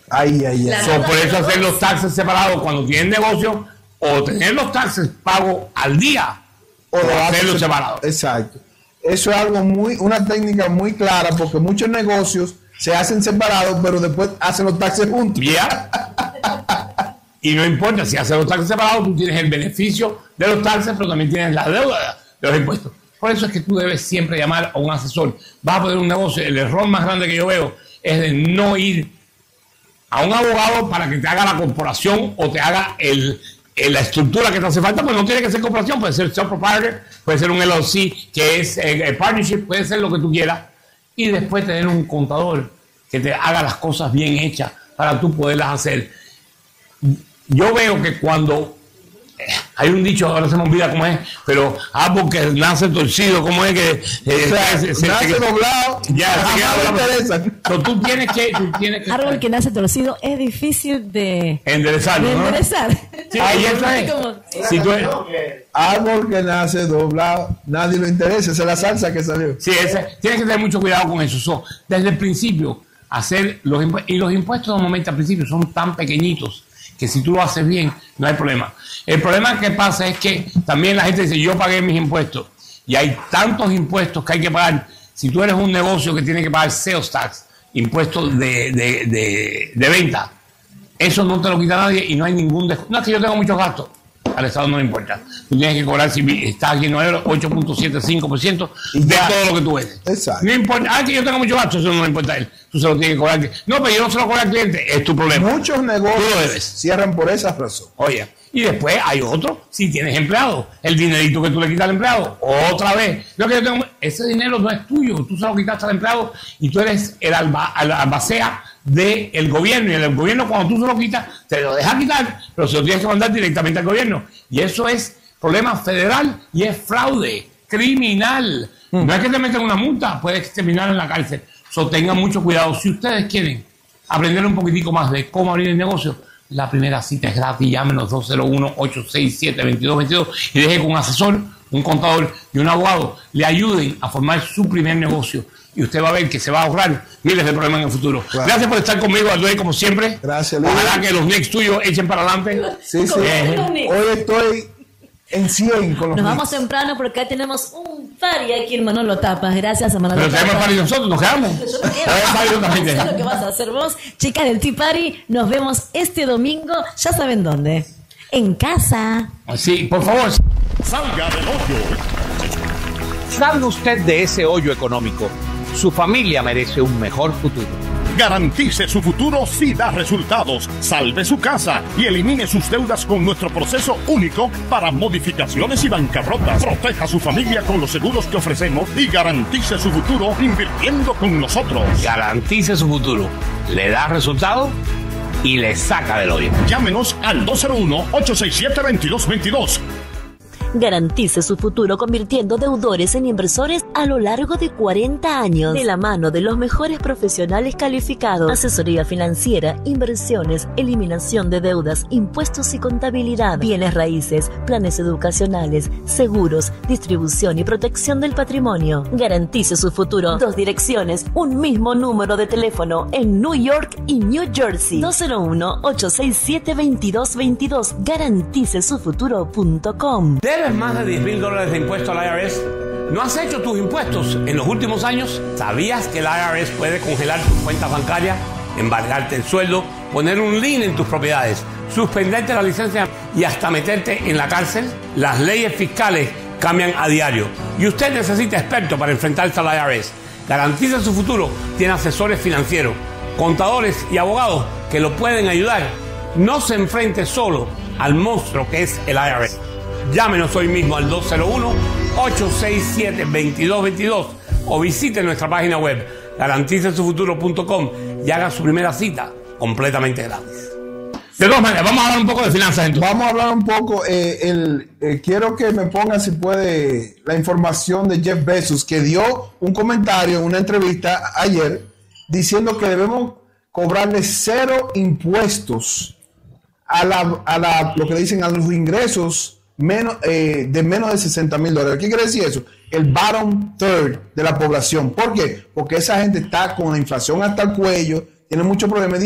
Por eso hacer los taxes separados cuando tienen negocio, o tener los taxes pagos al día, o hacerlos separados. Exacto. Eso es algo una técnica muy clara, porque muchos negocios se hacen separados, pero después hacen los taxes juntos. Y no importa si haces los taxes separados, tú tienes el beneficio de los taxes, pero también tienes la deuda de los impuestos. Por eso es que tú debes siempre llamar a un asesor. Vas a poner un negocio. El error más grande que yo veo es de no ir a un abogado para que te haga la corporación o te haga la estructura que te hace falta, pues no tiene que ser corporación, puede ser self-proprietor, puede ser un LLC, que es partnership, puede ser lo que tú quieras, y después tener un contador que te haga las cosas bien hechas para tú poderlas hacer. Yo veo que cuando hay un dicho, ahora se me olvida cómo es, pero porque nace torcido, ¿cómo es que nace doblado? No me interesa. Pero tú tienes que árbol que nace torcido es difícil de enderezarlo, ¿no? Sí, ahí eso es. Si tú árbol que nace doblado, nadie lo interesa. Esa es la salsa que salió. Sí, tienes que tener mucho cuidado con eso. Desde el principio, hacer los impuestos, y los impuestos normalmente al principio son tan pequeñitos que si tú lo haces bien, no hay problema. El problema que pasa es que también la gente dice, yo pagué mis impuestos, y hay tantos impuestos que hay que pagar. Si tú eres un negocio que tiene que pagar sales tax, impuestos de venta, eso no te lo quita nadie y no hay ningún descuento. No es que yo tengo muchos gastos, al Estado no le importa. Tú tienes que cobrar, si estás aquí en 8.75% de todo lo que tú vendes. Exacto. No importa, que yo tengo muchos gastos, eso no le importa a él. Tú se lo tienes que cobrar. No, pero yo no se lo cobro al cliente, es tu problema. Muchos negocios cierran por esa razón. Oye, y después hay otro, si tienes empleado, el dinerito que tú le quitas al empleado, otra vez. Lo que yo tengo, ese dinero no es tuyo, tú se lo quitaste al empleado y tú eres el albacea del gobierno, y el gobierno cuando tú se lo quitas, te lo deja quitar, pero se lo tienes que mandar directamente al gobierno. Y eso es problema federal y es fraude criminal. No es que te meten una multa, puedes terminar en la cárcel. Tengan mucho cuidado. Si ustedes quieren aprender un poquitico más de cómo abrir el negocio, la primera cita es gratis. Llámenos 201-867-2222 y deje que un asesor, un contador y un abogado le ayuden a formar su primer negocio. Y usted va a ver que se va a ahorrar miles de problemas en el futuro. Claro. Gracias por estar conmigo, Aldoy, como siempre. Gracias, Luis. Ojalá que los Knicks tuyos echen para adelante. Sí. Hoy estoy en 100 con los Nos vamos temprano porque acá tenemos un party aquí en Manolo Tapas. Gracias a Manolo Tapas. Pero tenemos party nosotros, nos quedamos. Yo no sé lo que vas a hacer vos. Chicas del Tea Party, nos vemos este domingo. Ya saben dónde. En casa. Sí, por favor. Salga del hoyo. Salga usted de ese hoyo económico. Su familia merece un mejor futuro. Garantice su futuro si da resultados. Salve su casa y elimine sus deudas con nuestro proceso único para modificaciones y bancarrotas. Proteja a su familia con los seguros que ofrecemos y garantice su futuro invirtiendo con nosotros. Garantice su futuro. Le da resultado y le saca del hoyo. Llámenos al 201-867-2222. Garantice su futuro convirtiendo deudores en inversores a lo largo de 40 años. De la mano de los mejores profesionales calificados. Asesoría financiera, inversiones, eliminación de deudas, impuestos y contabilidad, bienes raíces, planes educacionales, seguros, distribución y protección del patrimonio. Garantice su futuro. 2 direcciones, un mismo número de teléfono en New York y New Jersey. 201-867-2222. Garantizesufuturo.com. ¿Debes más de $10,000 de impuestos al IRS? ¿No has hecho tus impuestos en los últimos años? ¿Sabías que el IRS puede congelar tus cuentas bancarias, embargarte el sueldo, poner un lien en tus propiedades, suspenderte la licencia y hasta meterte en la cárcel? Las leyes fiscales cambian a diario y usted necesita expertos para enfrentarse al IRS. Garantiza su futuro. Tiene asesores financieros, contadores y abogados que lo pueden ayudar. No se enfrente solo al monstruo que es el IRS. Llámenos hoy mismo al 201-867-2222 o visite nuestra página web garanticesufuturo.com y haga su primera cita completamente gratis. De todas maneras, vamos a hablar un poco de finanzas entonces. Vamos a hablar un poco, quiero que me pongan, si puede, la información de Jeff Bezos, que dio un comentario en una entrevista ayer diciendo que debemos cobrarle 0 impuestos a lo que dicen a los ingresos de menos de $60,000. ¿Qué quiere decir eso? El bottom third de la población. ¿Por qué? Porque esa gente está con la inflación hasta el cuello, tiene muchos problemas. Dice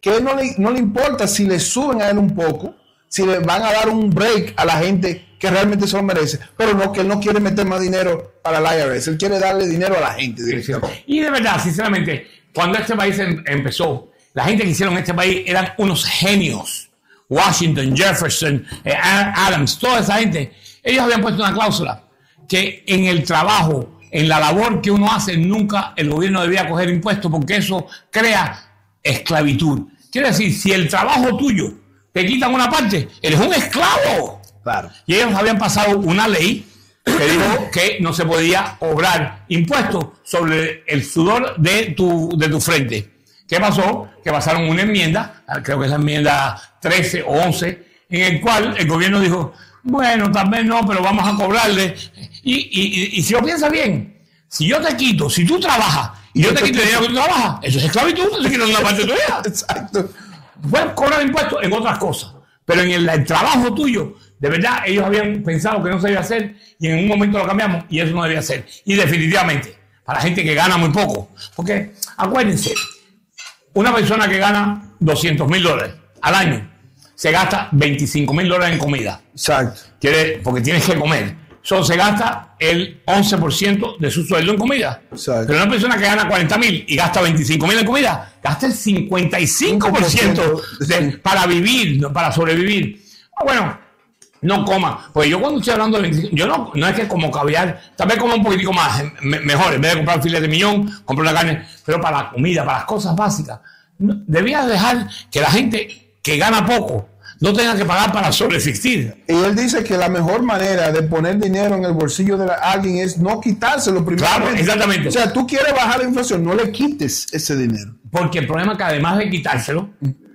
que no le importa si le suben a él un poco, si le van a dar un break a la gente que realmente se lo merece, pero no, que él no quiere meter más dinero para el IRS, él quiere darle dinero a la gente. Y de verdad, sinceramente, cuando este país empezó, la gente que hicieron este país eran unos genios. Washington, Jefferson, Adams, toda esa gente, ellos habían puesto una cláusula que en el trabajo, en la labor que uno hace, nunca el gobierno debía coger impuestos porque eso crea esclavitud. Quiere decir, si el trabajo tuyo te quitan una parte, eres un esclavo. Claro. Y ellos habían pasado una ley que dijo que no se podía cobrar impuestos sobre el sudor de tu frente. ¿Qué pasó? Que pasaron una enmienda, creo que es la enmienda 13 o 11, en el cual el gobierno dijo, bueno, tal vez no, pero vamos a cobrarle. Y si lo piensas bien, si yo te quito, si tú trabajas y yo te quito el dinero que tú trabajas, eso es esclavitud, te quitas una parte tuya. Exacto. Puedes cobrar impuestos en otras cosas, pero en el trabajo tuyo, de verdad, ellos habían pensado que no se debía hacer y en un momento lo cambiamos y eso no debía ser. Y definitivamente, para la gente que gana muy poco, porque acuérdense, una persona que gana $200,000 al año se gasta $25,000 en comida. Exacto. Porque tienes que comer. Solo se gasta el 11% de su sueldo en comida. Exacto. Pero una persona que gana $40,000 y gasta $25,000 en comida, gasta el 55% para vivir, para sobrevivir. Bueno, no coma. Pues yo cuando estoy hablando de 25, yo no es que como caviar, tal vez como un poquitico más, mejor, en vez de comprar filet de millón, comprar una carne, pero para la comida, para las cosas básicas. Debías dejar que la gente que gana poco no tenga que pagar para sobreexistir. Y él dice que la mejor manera de poner dinero en el bolsillo de alguien es no quitárselo primero. Claro, exactamente. O sea, tú quieres bajar la inflación, no le quites ese dinero. Porque el problema es que además de quitárselo,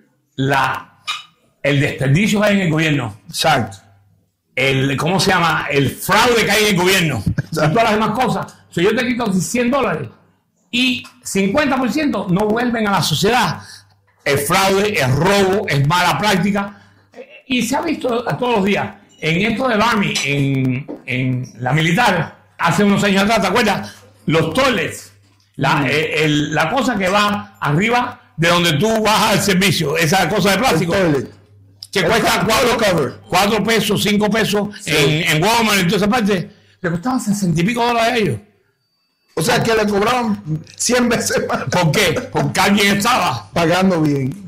el desperdicio que hay en el gobierno. Exacto. ¿Cómo se llama? El fraude que hay en el gobierno. Exacto. Y todas las demás cosas. Si yo te quito $100 y 50% no vuelven a la sociedad. El fraude, el robo, es mala práctica. Y se ha visto a todos los días. En esto del Army, en la militar, hace unos años atrás, ¿te acuerdas? Los toilets, la cosa que va arriba de donde tú vas al servicio, esa cosa de plástico, que cuesta $4 pesos, $5 sí. en Walmart y toda esa parte, le costaban $60 y pico a ellos. O sea, que le cobraban 100 veces más. ¿Por qué? Porque alguien estaba pagando bien.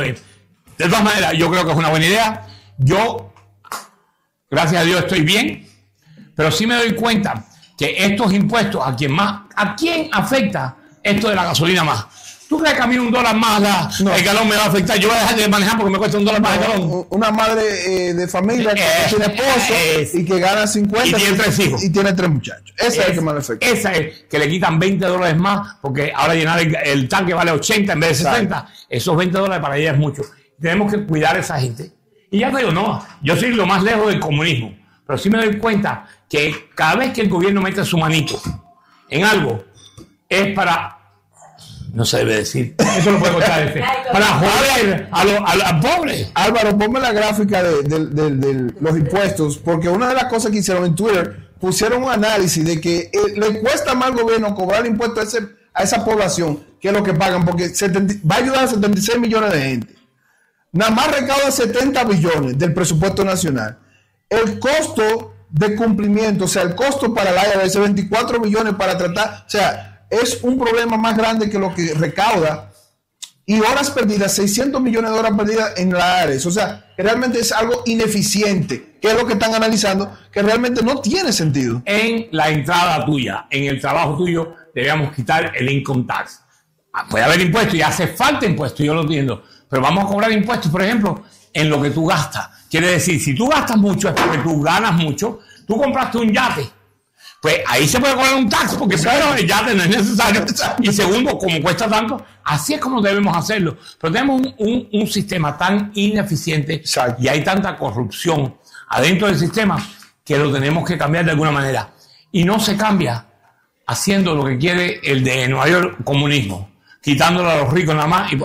De todas maneras, yo creo que es una buena idea. Yo, gracias a Dios, estoy bien, pero sí me doy cuenta que estos impuestos, ¿a quién afecta esto de la gasolina más? ¿Tú crees que a mí $1 más el galón me va a afectar? Yo voy a dejar de manejar porque me cuesta $1 más el galón. Una madre de familia que tiene esposo y que gana 50 y tiene 3 hijos. Y tiene 3 muchachos. Esa es el que más le afecta. Esa es que le quitan $20 más porque ahora llenar el tanque vale 80 en vez de 60. Exacto. Esos $20 para ella es mucho. Tenemos que cuidar a esa gente. Y ya te digo, no, yo soy lo más lejos del comunismo. Pero sí me doy cuenta que cada vez que el gobierno mete su manito en algo, es para... No se debe decir. Eso lo puede contar para joder al pobre. Álvaro, ponme la gráfica de los impuestos, porque una de las cosas que hicieron en Twitter, pusieron un análisis de que le cuesta más al gobierno cobrar impuestos a esa población que lo que pagan, porque va a ayudar a 76 millones de gente. Nada más recauda 70 billones del presupuesto nacional. El costo de cumplimiento, o sea, el costo para el IRS, 24 billones para tratar, o sea, es un problema más grande que lo que recauda. Y horas perdidas, 600 millones de horas perdidas en la ARES. O sea, que realmente es algo ineficiente, que es lo que están analizando, que realmente no tiene sentido. En la entrada tuya, en el trabajo tuyo, debíamos quitar el income tax. Puede haber impuestos y hace falta impuestos, yo lo entiendo. Pero vamos a cobrar impuestos, por ejemplo, en lo que tú gastas. Quiere decir, si tú gastas mucho es porque tú ganas mucho. Tú compraste un yate. Pues ahí se puede cobrar un tax, porque primero el yate no es necesario. Y segundo, como cuesta tanto, así es como debemos hacerlo. Pero tenemos un sistema tan ineficiente. Exacto. Y hay tanta corrupción adentro del sistema que lo tenemos que cambiar de alguna manera. Y no se cambia haciendo lo que quiere el de Nueva York, comunismo, quitándolo a los ricos nada más.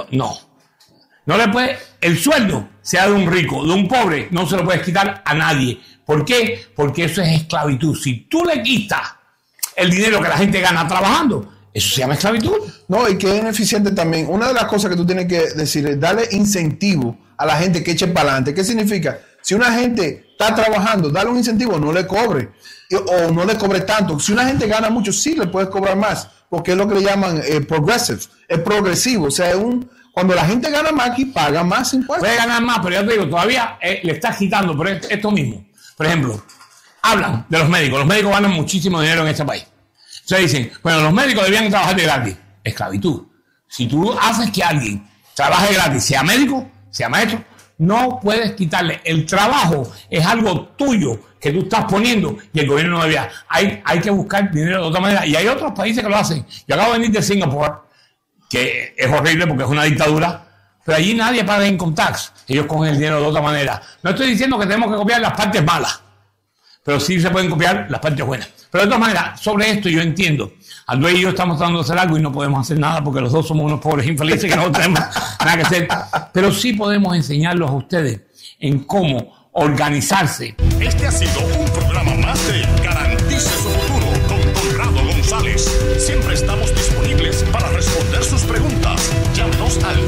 No le puede, el sueldo, sea de un rico, de un pobre, no se lo puedes quitar a nadie. ¿Por qué? Porque eso es esclavitud. Si tú le quitas el dinero que la gente gana trabajando, Eso se llama esclavitud. No, y que es ineficiente también. Una de las cosas que tú tienes que decir es darle incentivo a la gente que eche para adelante. ¿Qué significa? Si una gente está trabajando, dale un incentivo, no le cobre. O no le cobre tanto. Si una gente gana mucho, sí le puedes cobrar más. Porque es lo que le llaman progressive. Es progresivo. O sea, cuando la gente gana más aquí, paga más impuestos. Puede ganar más, pero ya te digo, todavía le estás quitando por esto mismo. Por ejemplo, hablan de los médicos. Los médicos ganan muchísimo dinero en este país. O sea, dicen, bueno, los médicos debían trabajar de gratis. Esclavitud. Si tú haces que alguien trabaje gratis, sea médico, sea maestro, no puedes quitarle. El trabajo es algo tuyo que tú estás poniendo y el gobierno no debía. Hay que buscar dinero de otra manera. Y hay otros países que lo hacen. Yo acabo de venir de Singapur, que es horrible porque es una dictadura, pero allí nadie paga income tax. Ellos cogen el dinero de otra manera. No estoy diciendo que tenemos que copiar las partes malas, pero sí se pueden copiar las partes buenas. Pero de todas maneras, sobre esto yo entiendo. Andrés y yo estamos tratando de hacer algo y no podemos hacer nada porque los dos somos unos pobres infelices que no tenemos nada que hacer. Pero sí podemos enseñarlos a ustedes en cómo organizarse. Este ha sido un programa más de Garantice su futuro con Conrado González. Siempre estamos disponibles para responder sus preguntas. Llámenos al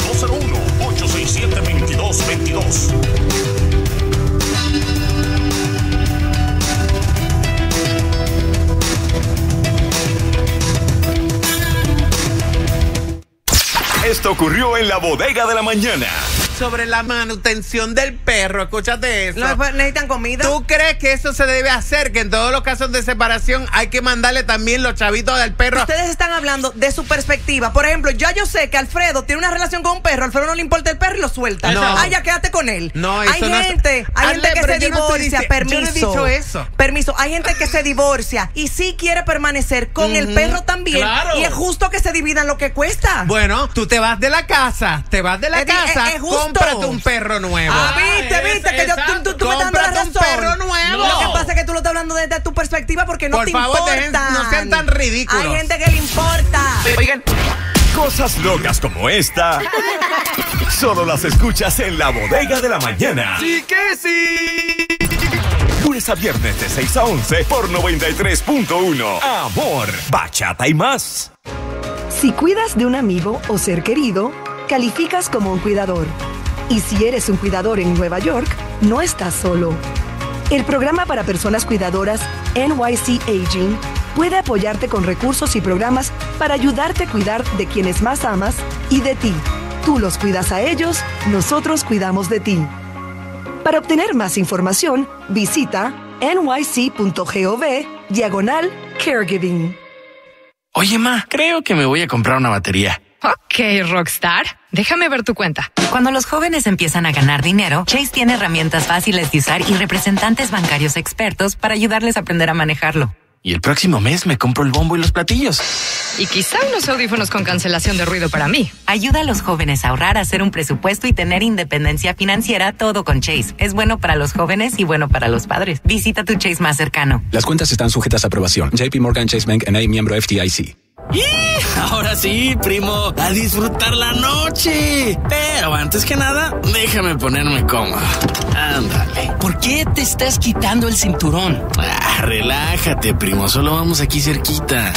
201-867-2222. Esto ocurrió en la bodega de la mañana. Sobre la manutención del perro, escúchate eso. ¿No necesitan comida? ¿Tú crees que eso se debe hacer? Que en todos los casos de separación hay que mandarle también los chavitos del perro. Ustedes están hablando de su perspectiva. Por ejemplo, yo sé que Alfredo tiene una relación con un perro. A Alfredo no le importa el perro y lo suelta. No. Ah, ya quédate con él. No, eso hay no gente, hay gente que se divorcia. Permiso. Yo no he dicho eso. Permiso. Hay gente que se divorcia y sí quiere permanecer con el perro también. Claro. Y es justo que se dividan lo que cuesta. Bueno, tú te vas de la casa, es justo. Cómprate un perro nuevo. Viste que tú me estás dando la razón. Un perro nuevo. Lo que pasa es que tú lo estás hablando desde tu perspectiva porque no te importa. Por favor, no sean tan ridículos. Hay gente que le importa. Oigan, Cosas locas como esta solo las escuchas en la bodega de la mañana. sí que sí. Lunes a viernes de 6 a 11 por 93.1. Amor, bachata y más. Si cuidas de un amigo o ser querido, calificas como un cuidador. Y si eres un cuidador en Nueva York, no estás solo. El programa para personas cuidadoras NYC Aging puede apoyarte con recursos y programas para ayudarte a cuidar de quienes más amas y de ti. Tú los cuidas a ellos, nosotros cuidamos de ti. Para obtener más información, visita nyc.gov/caregiving. Oye, ma, creo que me voy a comprar una batería. Ok, Rockstar. Déjame ver tu cuenta. Cuando los jóvenes empiezan a ganar dinero, Chase tiene herramientas fáciles de usar y representantes bancarios expertos para ayudarles a aprender a manejarlo. Y el próximo mes me compro el bombo y los platillos. Y quizá unos audífonos con cancelación de ruido para mí. Ayuda a los jóvenes a ahorrar, a hacer un presupuesto y tener independencia financiera, todo con Chase. Es bueno para los jóvenes y bueno para los padres. Visita tu Chase más cercano. Las cuentas están sujetas a aprobación. JP Morgan Chase Bank N.A. miembro FDIC. Ahora sí, primo, a disfrutar la noche. Pero antes que nada, déjame ponerme cómodo. Ándale. ¿Por qué te estás quitando el cinturón? Relájate, primo, solo vamos aquí cerquita.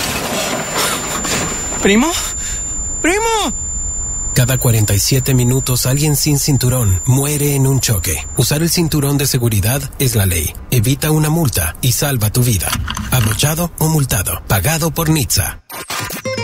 ¿Primo? ¡Primo! Cada 47 minutos alguien sin cinturón muere en un choque. Usar el cinturón de seguridad es la ley. Evita una multa y salva tu vida. Abrochado o multado. Pagado por NHTSA.